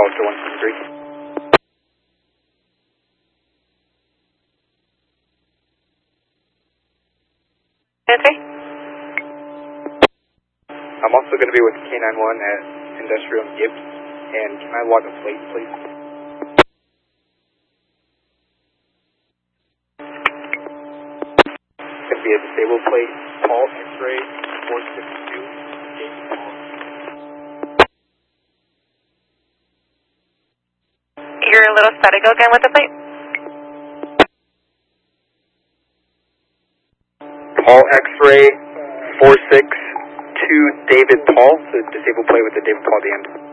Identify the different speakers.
Speaker 1: Foster 173.
Speaker 2: Nancy?
Speaker 1: I'm also going to be with K91 at Industrial Gibbs, and can I log a plate, please? It's going to be a disabled plate, Paul X-ray 462, David Paul.
Speaker 2: You're a little static again with the plate?
Speaker 1: Paul X-ray 462, David Paul, the disabled plate with the David Paul at the end.